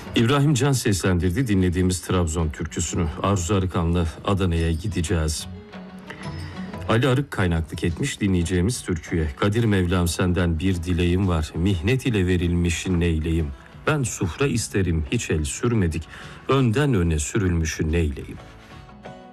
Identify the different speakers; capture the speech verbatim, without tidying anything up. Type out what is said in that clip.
Speaker 1: İbrahim Can seslendirdi dinlediğimiz Trabzon türküsünü. Arzu Arıkan'la Adana'ya gideceğiz. Ali Arık kaynaklık etmiş dinleyeceğimiz türküye. Kadir Mevlam senden bir dileğim var, mihnet ile verilmiş neyleyim. Ben sufra isterim hiç el sürmedik, önden öne sürülmüşü neyleyim.